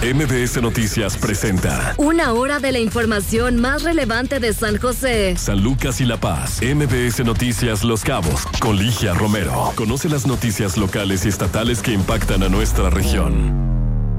MBS Noticias presenta una hora de la información más relevante de San José, San Lucas y La Paz. MBS Noticias Los Cabos, con Ligia Romero. Conoce las noticias locales y estatales que impactan a nuestra región.